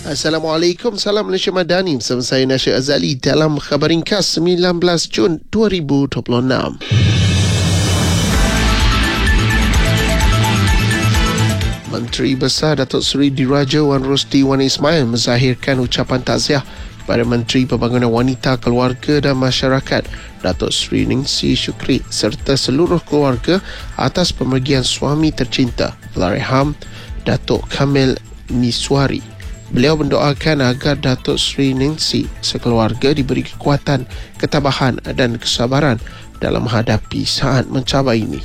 Assalamualaikum, salam Malaysia Madani. Bersama saya Nasir Azali dalam Khabar Ringkas 19 Jun 2026. Menteri Besar Datuk Seri Diraja Wan Rosdi Wan Ismail menzahirkan ucapan takziah kepada Menteri Pembangunan Wanita, Keluarga dan Masyarakat Datuk Seri Ningsi Syukri serta seluruh keluarga atas pemergian suami tercinta Allahyarham Datuk Kamil Miswari. Beliau mendoakan agar Datuk Seri Ningsi sekeluarga diberi kekuatan, ketabahan dan kesabaran dalam menghadapi saat mencabar ini.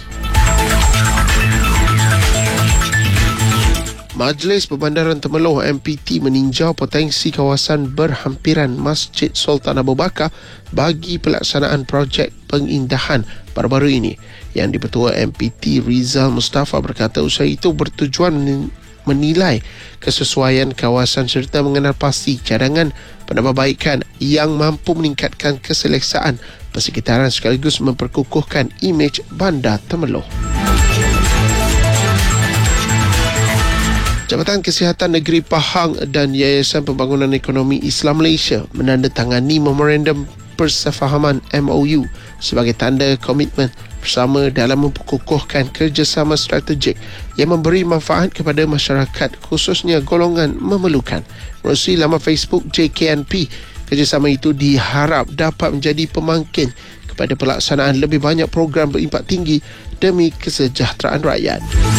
Majlis Perbandaran Temerloh MPT meninjau potensi kawasan berhampiran Masjid Sultan Abu Bakar bagi pelaksanaan projek pengindahan baru-baru ini. Yang di-Ketua MPT Rizal Mustafa berkata usaha itu bertujuan menilai kesesuaian kawasan serta mengenal pasti cadangan penambahbaikan yang mampu meningkatkan keselesaan persekitaran sekaligus memperkukuhkan imej Bandar Temerloh. Jabatan Kesihatan Negeri Pahang dan Yayasan Pembangunan Ekonomi Islam Malaysia menandatangani memorandum persefahaman MOU sebagai tanda komitmen bersama dalam memperkukuhkan kerjasama strategik yang memberi manfaat kepada masyarakat khususnya golongan memerlukan. Melalui laman Facebook JKNP, kerjasama itu diharap dapat menjadi pemangkin kepada pelaksanaan lebih banyak program berimpak tinggi demi kesejahteraan rakyat.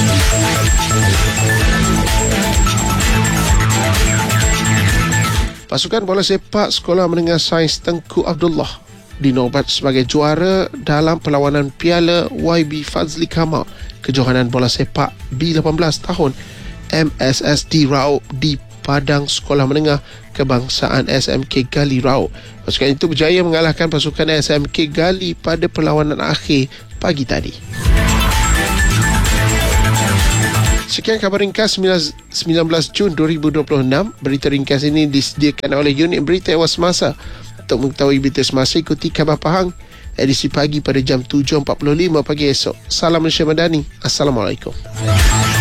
Pasukan bola sepak Sekolah Menengah Sains Tengku Abdullah dinobat sebagai juara dalam perlawanan Piala YB Fazli Kamal kejohanan bola sepak B18 tahun MSSD Raup di Padang Sekolah Menengah Kebangsaan SMK Gali Raup. Pasukan itu berjaya mengalahkan pasukan SMK Gali pada perlawanan akhir pagi tadi. Sekian Khabar Ringkas 19 Jun 2026. Berita ringkas ini disediakan oleh unit berita Ewas Semasa. Untuk mengetahui berita semasa, ikuti Khabar Pahang edisi pagi pada jam 7.45 pagi esok. Salam Malaysia Madani. Assalamualaikum.